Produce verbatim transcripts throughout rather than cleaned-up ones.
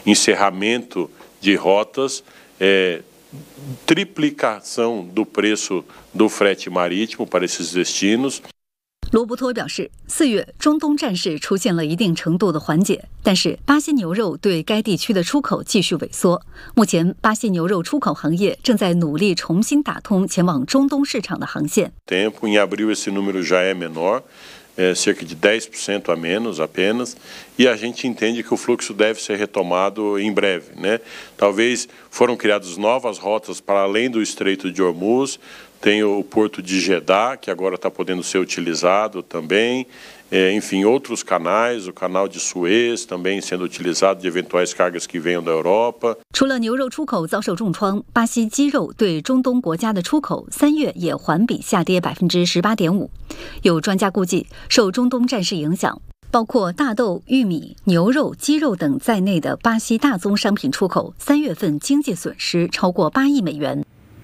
encerramento de rotas, é, triplicação do preço do frete marítimo para esses destinos。 罗伯托表示，四月中东战事出现了一定程度的缓解，但是巴西牛肉对该地区的出口继续萎缩。目前，巴西牛肉出口行业正在努力重新打通前往中东市场的航线。 Tempo em abril esse número já é menor, é cerca de dez por cento a menos apenas, e a gente entende que o fluxo deve ser retomado em breve, né? Talvez foram criadas novas rotas para além do Estreito de Hormuz. Tem o porto de Jeddah, que agora está podendo ser utilizado também. É, enfim, outros canais, o canal de Suez também sendo utilizado de eventuais cargas que venham da Europa。 除了牛肉出口遭受重创，巴西鸡肉对中东国家的出口三月也环比下跌百分之十八点五。有专家估计，受中东战事影响，包括大豆、玉米、牛肉、鸡肉等在内的巴西大宗商品出口，三月份经济损失超过八亿美元。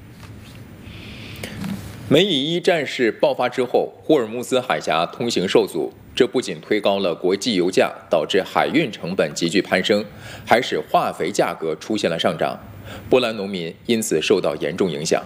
美以伊战事爆发之后，霍尔木兹海峡通行受阻，这不仅推高了国际油价，导致海运成本急剧攀升，还使化肥价格出现了上涨。波兰农民因此受到严重影响。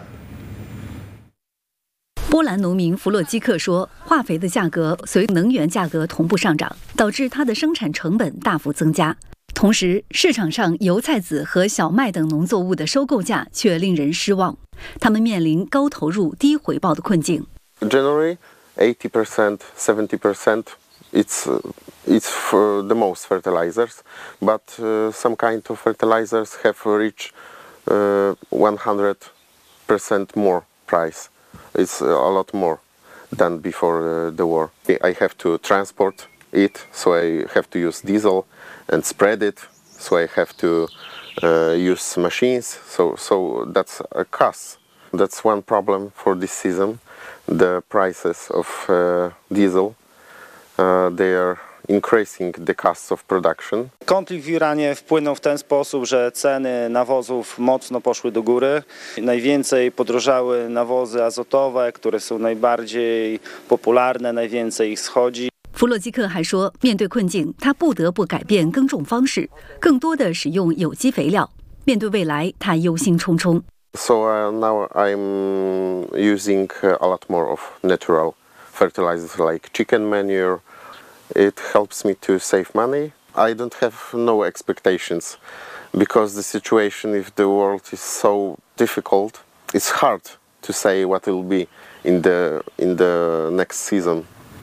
波兰农民弗洛基克说，化肥的价格随能源价格同步上涨，导致它的生产成本大幅增加。同时，市场上油菜籽和小麦等农作物的收购价却令人失望，他们面临高投入低回报的困境。 Generally, eighty percent, seventy percent, it's it's for the most fertilizers, but uh, some kind of fertilizers have reached uh, one hundred percent more price. It's a lot more than before uh, the war. I have to transport it, so I have to use diesel and spread it, so I have to uh, use machines, so so that's a cost. That's one problem for this season. The prices of uh, diesel, uh, they are increasing the costs of production. Konflikt w Iranie wpłynął w ten sposób, że ceny nawozów mocno poszły do góry. Najwięcej podrożały nawozy azotowe, które są najbardziej popularne, najwięcej ich schodzi. 弗洛基克还说，面对困境，他不得不改变耕种方式，更多的使用有机肥料。面对未来，他忧心忡忡。 So uh, now I'm using uh, a lot more of natural fertilizers like chicken manure. It helps me to save money. I don't have no expectations because the situation in the world is so difficult. It's hard to say what will be in the in the next season.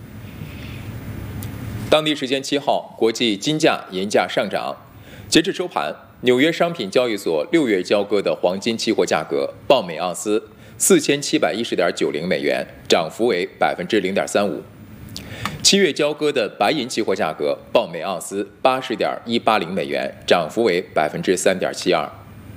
当地时间七号，国际金价、银价上涨。截至收盘，纽约商品交易所六月交割的黄金期货价格报每盎司四千七百一十点九零美元，涨幅为百分之零点三五。七月交割的白银期货价格报每盎司八十点一八零美元，涨幅为百分之三点七二。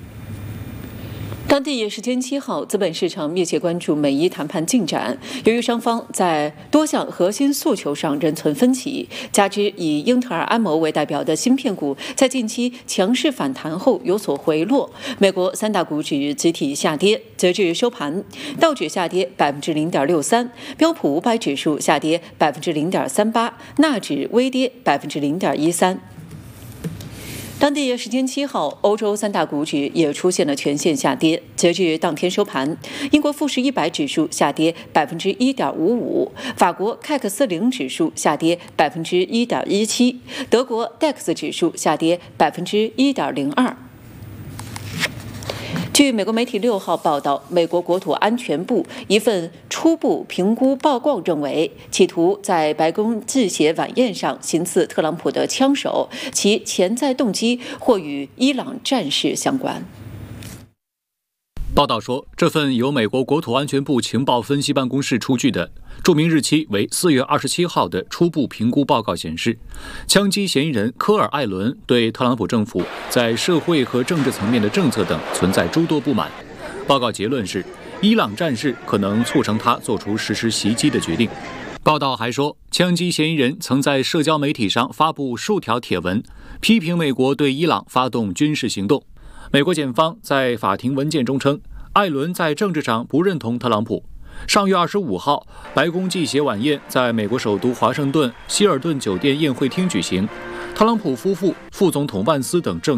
当地时间七号，资本市场密切关注美伊谈判进展。由于双方在多项核心诉求上仍存分歧，加之以英特尔、安谋为代表的芯片股在近期强势反弹后有所回落，美国三大股指集体下跌。截至收盘，道指下跌百分之零点六三，标普五百指数下跌百分之零点三八，纳指微跌百分之零点一三。当地时间七号，欧洲三大股指也出现了全线下跌。截至当天收盘，英国富时一百指数下跌百分之一点五五，法国 C A C 四零指数下跌百分之一点一七，德国 D A X 指数下跌百分之一点零二。据美国媒体六号报道，美国国土安全部一份初步评估报告认为，企图在白宫致谢晚宴上行刺特朗普的枪手，其潜在动机或与伊朗战事相关。 报道说，这份由美国国土安全部情报分析办公室出具的注明日期为四月二十七号的初步评估报告显示，枪击嫌疑人科尔·艾伦对特朗普政府在社会和政治层面的政策等存在诸多不满。报告结论是，伊朗战事可能促成他做出实施袭击的决定。报道还说，枪击嫌疑人曾在社交媒体上发布数条帖文，批评美国对伊朗发动军事行动。美国检方在法庭文件中称，艾伦在政治上不认同特朗普。上月二十五号，白宫祭协晚宴在美国首都华盛顿希尔顿酒店宴会厅举行，特朗普夫妇、副总统万斯等政